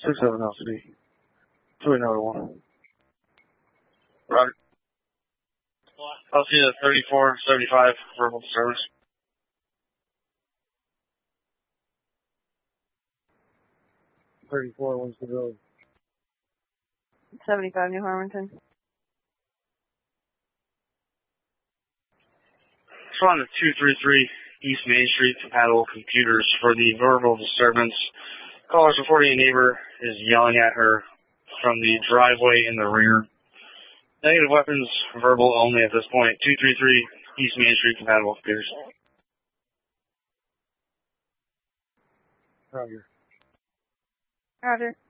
6-7 LCD. 2 another one. Roger. I'll see you at 3475 verbal disturbance. 34, what's the road? 75 New Harmonton. So on the 233 East Main Street, compatible computers for the verbal disturbance. Caller's reporting a neighbor is yelling at her from the driveway in the rear. Negative weapons, verbal only at this point. 233 East Main Street, compatible computers. Roger. Roger.